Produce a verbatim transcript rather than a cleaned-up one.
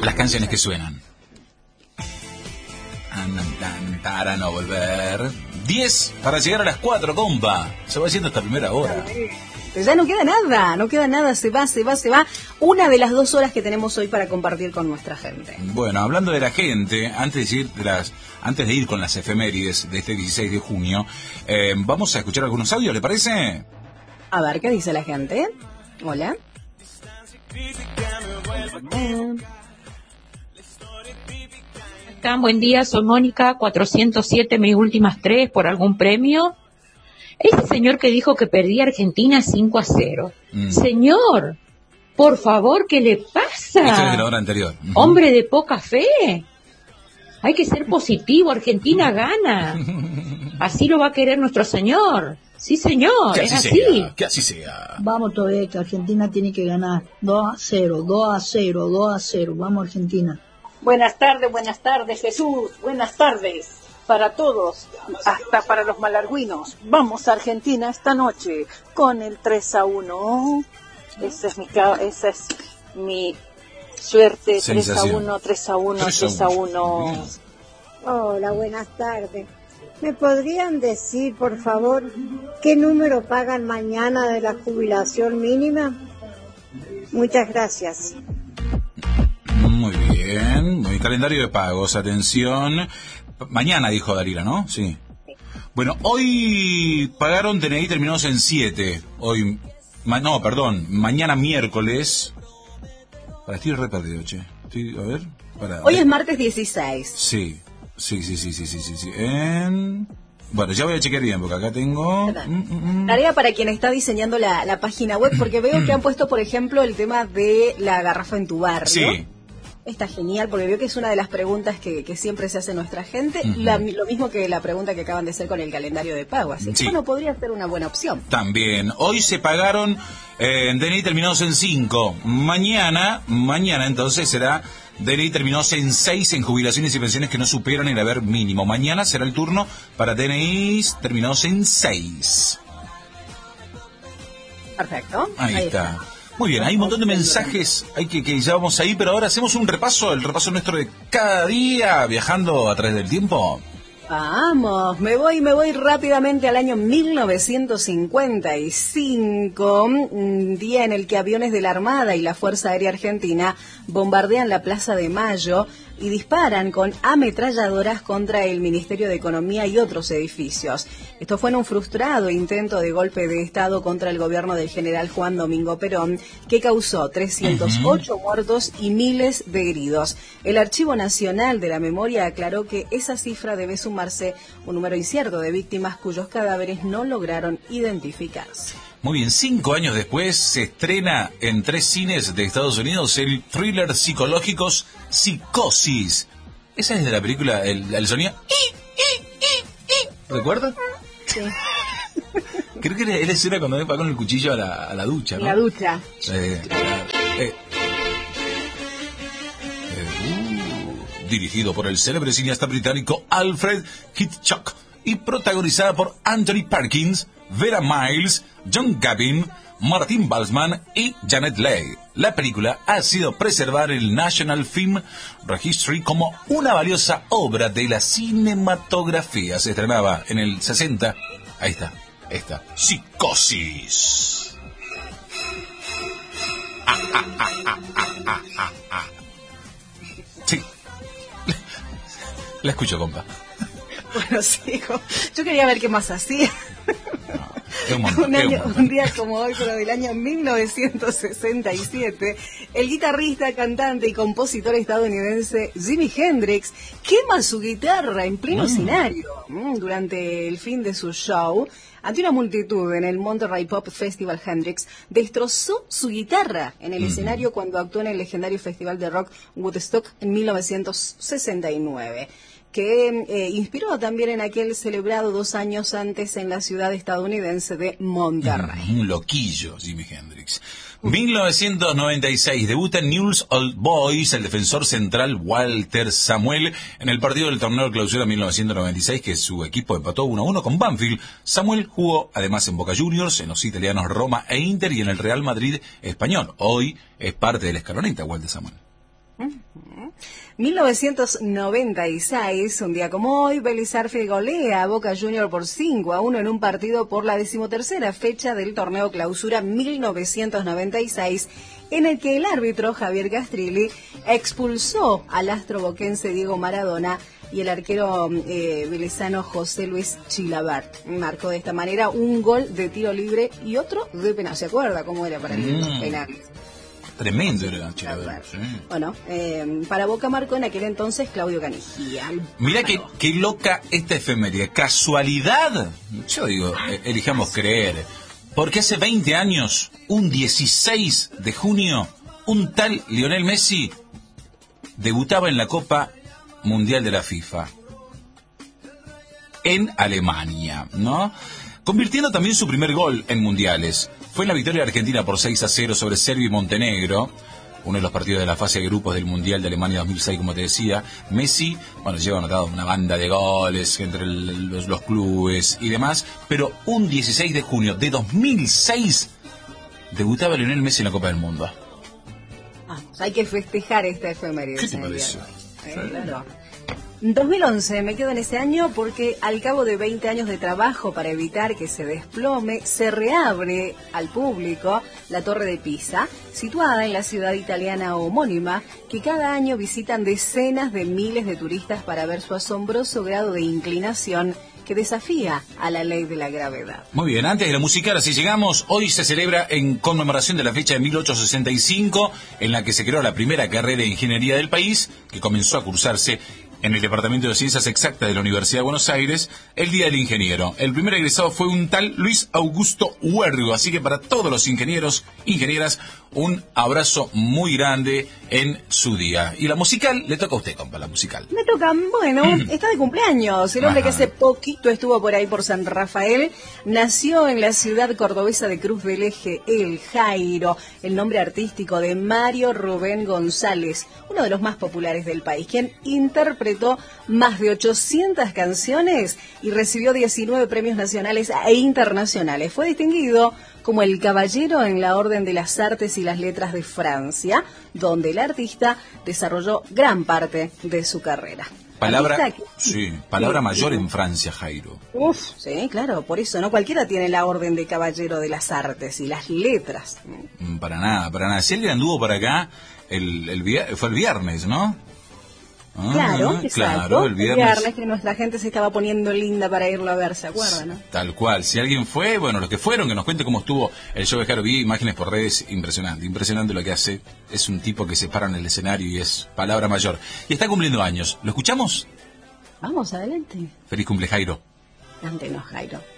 las canciones que suenan. Para no volver. diez para llegar a las cuatro, compa. Se va haciendo esta primera hora. Pero ya no queda nada, no queda nada, se va, se va, se va. Una de las dos horas que tenemos hoy para compartir con nuestra gente. Bueno, hablando de la gente, antes de ir, de las, antes de ir con las efemérides de este dieciséis de junio, eh, vamos a escuchar algunos audios, ¿le parece? A ver, ¿qué dice la gente? Hola. Buen día, soy Mónica, cuatrocientos siete, mis últimas tres, por algún premio. Ese señor que dijo que perdía Argentina cinco a cero. Mm. Señor, por favor, ¿qué le pasa? Esto es de la hora anterior. Uh-huh. Hombre de poca fe. Hay que ser positivo, Argentina gana. Así lo va a querer nuestro señor. Sí, señor, que es así. así. Sea, que así sea. Vamos todavía, que Argentina tiene que ganar. dos a cero, dos a cero, dos a cero. Vamos, Argentina. Buenas tardes, buenas tardes, Jesús. Buenas tardes para todos, hasta para los malargüinos. Vamos a Argentina esta noche con el tres a uno. Esa es mi, esa es mi suerte. tres a uno, tres a uno, tres a uno. Hola, buenas tardes. ¿Me podrían decir, por favor, qué número pagan mañana de la jubilación mínima? Muchas gracias. Muy bien, muy calendario de pagos, atención. Mañana dijo Darila, ¿no? Sí. Bueno, hoy pagaron D N I terminados en siete. Hoy, ma, no, perdón, mañana miércoles. Para, estoy re perdido, che. Estoy, a ver, para. Hoy es martes dieciséis. Sí, sí, sí, sí, sí, sí, sí. sí. En... Bueno, ya voy a chequear bien, porque acá tengo... Mm, mm, Tarea para quien está diseñando la, la página web, porque veo que han puesto, por ejemplo, el tema de la garrafa en tu barrio. Sí. Está genial, porque veo que es una de las preguntas que, que siempre se hace nuestra gente, uh-huh. la, lo mismo que la pregunta que acaban de hacer con el calendario de pago, así que sí. bueno, podría ser una buena opción. También, hoy se pagaron eh, D N I terminados en cinco, mañana, mañana entonces será D N I terminados en seis en jubilaciones y pensiones que no superan el haber mínimo. Mañana será el turno para D N Is terminados en seis. Perfecto. Ahí, Ahí está. está. Muy bien, hay un montón de mensajes, hay que, que ya vamos ahí, pero ahora hacemos un repaso, el repaso nuestro de cada día, viajando a través del tiempo. Vamos, me voy, me voy rápidamente al año mil novecientos cincuenta y cinco, un día en el que aviones de la Armada y la Fuerza Aérea Argentina bombardean la Plaza de Mayo y disparan con ametralladoras contra el Ministerio de Economía y otros edificios. Esto fue en un frustrado intento de golpe de Estado contra el gobierno del general Juan Domingo Perón, que causó trescientos ocho uh-huh. muertos y miles de heridos. El Archivo Nacional de la Memoria aclaró que esa cifra debe sumarse un número incierto de víctimas cuyos cadáveres no lograron identificarse. Muy bien, cinco años después se estrena en tres cines de Estados Unidos el thriller psicológico Psicosis. Esa es de la película, el, el sonido... ¿Recuerdan? Sí. Creo que él escena cuando me va con el cuchillo a la, a la ducha, ¿no? La ducha. Eh, eh, eh, uh, dirigido por el célebre cineasta británico Alfred Hitchcock y protagonizada por Anthony Perkins, Vera Miles, John Gavin, Martin Balsman y Janet Leigh. La película ha sido preservada en el National Film Registry como una valiosa obra de la cinematografía. Se estrenaba en el sesenta. Ahí está, esta. Psicosis. Ah, ah, ah, ah, ah, ah, ah. Sí. La escucho, compa. Bueno, sigo. Yo quería ver qué más hacía. No, un, montón, un, año, un, un día como hoy, pero del año mil novecientos sesenta y siete, el guitarrista, cantante y compositor estadounidense Jimi Hendrix quema su guitarra en pleno mm. escenario mm, durante el fin de su show. Ante una multitud en el Monterey Pop Festival, Hendrix destrozó su guitarra en el mm. escenario cuando actuó en el legendario festival de rock Woodstock en mil novecientos sesenta y nueve. Que eh, inspiró también en aquel celebrado dos años antes en la ciudad estadounidense de Monterrey. Mm, un loquillo, Jimi Hendrix. mil novecientos noventa y seis, debuta en Newell's Old Boys el defensor central Walter Samuel en el partido del torneo de clausura mil novecientos noventa y seis, que su equipo empató uno a uno con Banfield. Samuel jugó además en Boca Juniors, en los italianos Roma e Inter y en el Real Madrid español. Hoy es parte de la escaloneta Walter Samuel. mil novecientos noventa y seis, un día como hoy, Vélez Arfield golea a Boca Juniors por cinco a uno en un partido por la decimotercera fecha del torneo Clausura mil novecientos noventa y seis, en el que el árbitro Javier Castrilli expulsó al astro boquense Diego Maradona y el arquero eh, velezano José Luis Chilabert marcó de esta manera un gol de tiro libre y otro de penal. ¿Se acuerda cómo era para el Mm. penales? Tremendo era Chilabert. Sí. Bueno, eh, para Boca marcó en aquel entonces Claudio Canigia. Mirá qué, qué loca esta efeméride. ¿Casualidad? Yo digo, eh, elijamos creer. Porque hace veinte años, un dieciséis de junio, un tal Lionel Messi debutaba en la Copa Mundial de la FIFA en Alemania, ¿no? Convirtiendo también su primer gol en mundiales. Fue en la victoria de Argentina por seis a cero sobre Serbia y Montenegro, uno de los partidos de la fase de grupos del Mundial de Alemania dos mil seis, como te decía. Messi, bueno, lleva anotado una banda de goles entre el, los, los clubes y demás, pero un dieciséis de junio de dos mil seis debutaba Lionel Messi en la Copa del Mundo. Ah, hay que festejar esta efeméride. ¿Qué te señor. parece? Eh, claro. dos mil once, me quedo en ese año porque al cabo de veinte años de trabajo para evitar que se desplome, se reabre al público la Torre de Pisa, situada en la ciudad italiana homónima, que cada año visitan decenas de miles de turistas para ver su asombroso grado de inclinación que desafía a la ley de la gravedad. Muy bien, antes de la musical, así llegamos. Hoy se celebra en conmemoración de la fecha de mil ochocientos sesenta y cinco, en la que se creó la primera carrera de ingeniería del país, que comenzó a cursarse en el Departamento de Ciencias Exactas de la Universidad de Buenos Aires, el Día del Ingeniero. El primer egresado fue un tal Luis Augusto Huergo, así que para todos los ingenieros, ingenieras, un abrazo muy grande en su día. Y la musical, le toca a usted, compa, la musical. Me toca, bueno, está de cumpleaños. El hombre Ajá. que hace poquito estuvo por ahí por San Rafael, nació en la ciudad cordobesa de Cruz del Eje, El Jairo, el nombre artístico de Mario Rubén González, uno de los más populares del país, quien interpretó más de ochocientas canciones y recibió diecinueve premios nacionales e internacionales. Fue distinguido como el caballero en la Orden de las Artes y las Letras de Francia, donde el artista desarrolló gran parte de su carrera. Palabra, Artista que- sí, palabra sí, mayor sí. en Francia, Jairo. Uf, sí, claro, por eso, ¿no? Cualquiera tiene la Orden de Caballero de las Artes y las Letras. Mm, Para nada, para nada. Si alguien anduvo por acá, el, el vier- fue el viernes, ¿no? Ah, Claro, exacto. claro, el viernes. que nuestra gente se estaba poniendo linda para irlo a ver, ¿se acuerdan, no? Tal cual. Si alguien fue, bueno, los que fueron, que nos cuente cómo estuvo el show de Jairo. Vi imágenes por redes, impresionante. Impresionante lo que hace. Es un tipo que se para en el escenario y es palabra mayor. Y está cumpliendo años. ¿Lo escuchamos? Vamos, adelante. Feliz cumple, Jairo. Cántenos, Jairo.